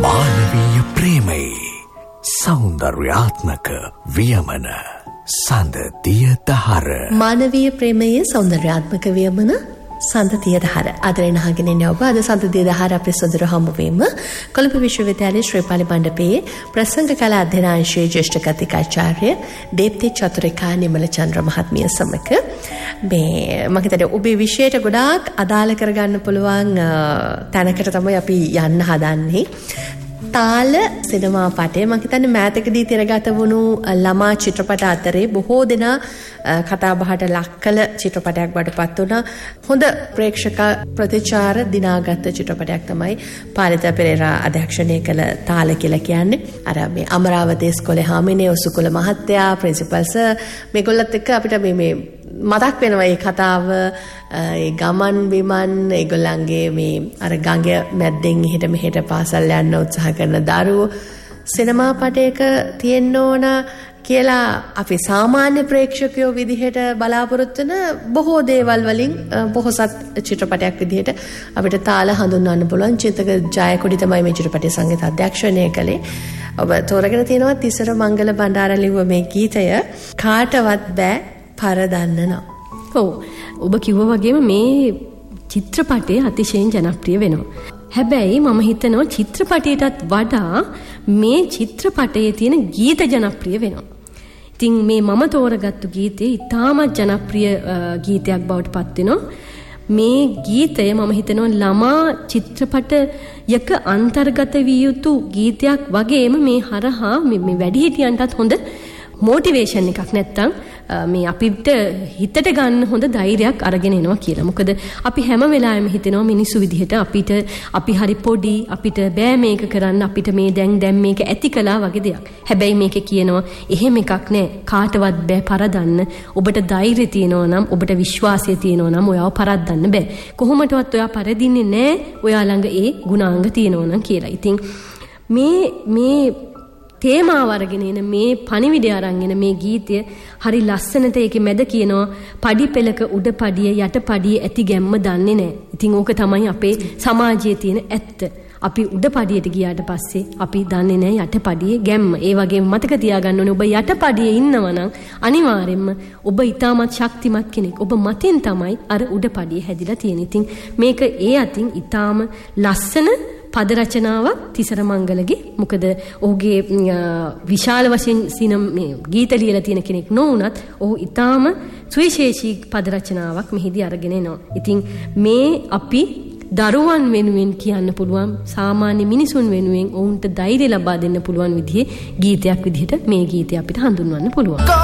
මානවීය ප්‍රේමයේ සෞන්දර්යාත්මක වියමන සඳ දියදහර. මානවීය ප්‍රේමයේ සෞන්දර්යාත්මක වියමන සඳ දියදහර. ආදරයෙන් අහගෙන ඉන්නේ ඔබ. අද සඳ දියදහර අපේ සොඳුර හමුවීම කොළඹ විශ්වවිද්‍යාලයේ ශ්‍රීපාලි මණ්ඩපයේ ප්‍රසංග කලා අධ්‍යනාංශයේ ජ්‍යෙෂ්ඨ කතිකාචාර්ය දීප්ති චතුරිකා නිමලචන්ද්‍ර මහත්මිය සමග මේ මම හිතන්නේ ඔබේ විෂයට ගොඩාක් අදාළ කරගන්න පුළුවන් තැනකට තමයි අපි යන්න හදන්නේ. තාල සිනමා පටය මම හිතන්නේ මෑතකදී තිරගත වුණු ළමා චිත්‍රපට අතරේ බොහෝ දෙනා කතා බහට ලක් කළ චිත්‍රපටයක් බඩපත් වුණා. හොඳ ප්‍රේක්ෂක ප්‍රතිචාර දිනාගත් චිත්‍රපටයක් තමයි පාලිත පෙරේරා අධ්‍යක්ෂණය කළ තාල කියලා කියන්නේ. අර මේ අමරාවතී ඉස්කෝලේ හාමිනේ ඔසුකුල මහත්තයා ප්‍රින්සිපල් සර් මේගොල්ලත් එක්ක අපිට මේ මතක් වෙනවා මේ කතාව, ඒ ගමන් බිමන්, ඒගොල්ලන්ගේ මේ අර ගඟ මැද්දෙන් එහෙට මෙහෙට පාසල් යන්න උත්සාහ කරන දරුවෝ සිනමා පටයක තියෙන්න ඕන කියලා අපි සාමාන්‍ය ප්‍රේක්ෂකයෝ විදිහට බලාපොරොත්තු වෙන බොහෝ දේවල් වලින් බොහෝසත් චිත්‍රපටයක් විදිහට අපිට තාල හඳුන්වන්න පුළුවන්. චිතක ජයකොඩි තමයි මේ චිත්‍රපටයේ සංගීත අධ්‍යක්ෂණය කළේ. ඔබ තෝරගෙන තියෙනවා තිසර මංගල බණ්ඩාර ලිව්ව මේ ගීතය කාටවත් බෑ පරදන්න නම්. ඔව්, ඔබ කිව්වා වගේම මේ චිත්‍රපටය අතිශයින් ජනප්‍රිය වෙනවා. හැබැයි මම හිතනවා චිත්‍රපටයටත් වඩා මේ චිත්‍රපටයේ තියෙන ගීත ජනප්‍රිය වෙනවා. ඉතින් මේ මම තෝරගත්තු ගීතේ ඉතාමත් ජනප්‍රිය ගීතයක් බවට පත් වෙනවා. මේ ගීතය මම හිතනවා ළමා චිත්‍රපටයක අන්තර්ගත විය යුතු ගීතයක් වගේම මේ හරහා මේ වැඩිහිටියන්ටත් හොඳ මොටිවේෂන් එකක් නැත්තම් මේ අපිට හිතට ගන්න හොඳ ධෛර්යයක් අරගෙන එනවා කියලා. මොකද අපි හැම වෙලාවෙම හිතෙනවා මිනිස්සු විදිහට අපි හරි පොඩි, අපිට බෑ මේක කරන්න, අපිට මේ දැන් මේක ඇති කළා වගේ දෙයක්. හැබැයි මේක කියනවා එහෙම එකක් නෑ. කාටවත් බෑ පරදන්න. ඔබට ධෛර්යය තියෙනවා නම්, ඔබට විශ්වාසය තියෙනවා නම් ඔයාව පරද්දන්න බෑ. කොහොමටවත් ඔයා පරදින්නේ නෑ. ඔයා ළඟ ඒ ගුණාංග තියෙනවා නම් කියලා. ඉතින් මේ තේමාව අරගෙන එන මේ පණිවිඩය අරන් එන මේ ගීතය හරි ලස්සනට ඒකේ මැද කියනවා පඩි පෙලක උඩ පඩිය යට පඩිය ඇති ගැම්ම දන්නේ නැහැ. ඉතින් ඕක තමයි අපේ සමාජයේ තියෙන ඇත්ත. අපි උඩ පඩියට ගියාට පස්සේ අපි දන්නේ නැහැ යට පඩියේ ගැම්ම. ඒ වගේම මතක තියාගන්න ඕනේ ඔබ යට පඩියේ ඉන්නවා නම් අනිවාර්යෙන්ම ඔබ ඊටමත් ශක්තිමත් කෙනෙක්. ඔබ මතින් තමයි අර උඩ පඩිය හැදිලා තියෙන්නේ. ඉතින් මේක ඒ අතින් ඊටම ලස්සන පද රචනාවක් තිසර මංගලගේ. මොකද ඔහුගේ විශාල වශයෙන් ගීත ලියලා තියෙන කෙනෙක් නොවුනත් ඔහු ඊටාම සුවිශේෂී පද රචනාවක් මෙහිදී අරගෙන එනවා. ඉතින් මේ අපි දරුවන් වෙනුවෙන් කියන්න පුළුවන්, සාමාන්‍ය මිනිසුන් වෙනුවෙන් ඔවුන්ට ධෛර්ය ලබා දෙන්න පුළුවන් විදිහේ ගීතයක් විදිහට මේ ගීතය අපිට හඳුන්වන්න පුළුවන්.